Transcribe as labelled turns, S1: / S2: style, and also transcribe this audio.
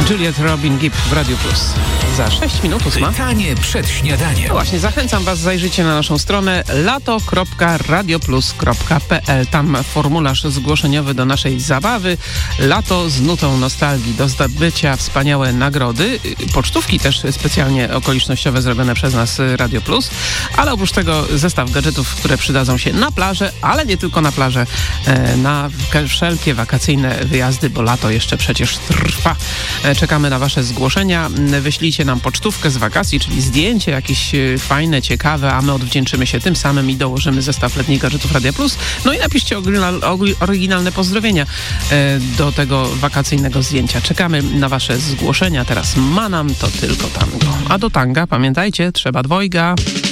S1: Juliet Robin Gibb w Radio Plus. Za 6 minut 8.
S2: Pytanie przed śniadaniem.
S1: No właśnie, zachęcam Was, zajrzyjcie na naszą stronę lato.radioplus.pl. Tam formularz zgłoszeniowy do naszej zabawy. Lato z nutą nostalgii, do zdobycia wspaniałe nagrody. Pocztówki też specjalnie okolicznościowe zrobione przez nas Radio Plus. Ale oprócz tego zestaw gadżetów, które przydadzą się na plażę, ale nie tylko na plażę, na wszelkie wakacyjne wyjazdy, bo lato jeszcze przecież trwa. Czekamy na Wasze zgłoszenia. Wyślijcie nam pocztówkę z wakacji, czyli zdjęcie jakieś fajne, ciekawe, a my odwdzięczymy się tym samym i dołożymy zestaw letnich gadżetów Radia Plus. No i napiszcie oryginalne pozdrowienia do tego wakacyjnego zdjęcia. Czekamy na Wasze zgłoszenia. Teraz Manam to tylko tango. A do tanga, pamiętajcie, trzeba dwojga.